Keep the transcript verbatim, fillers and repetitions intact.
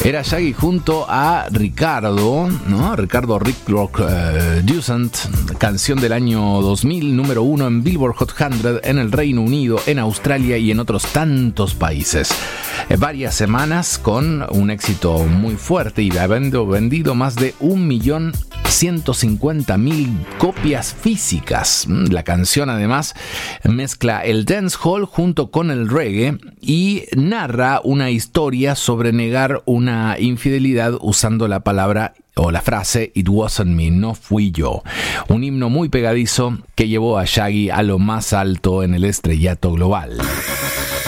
Era Shaggy junto a Ricardo, ¿no? Ricardo Rick Rock uh, Dusant, canción del año dos mil, número uno en Billboard Hot cien en el Reino Unido, en Australia y en otros tantos países. Eh, varias semanas con un éxito muy fuerte y habiendo vendido más de un millón ciento cincuenta mil copias físicas. La canción además mezcla el dancehall junto con el reggae y narra una historia sobre negar una infidelidad usando la palabra o la frase "It wasn't me", no fui yo. Un himno muy pegadizo que llevó a Shaggy a lo más alto en el estrellato global.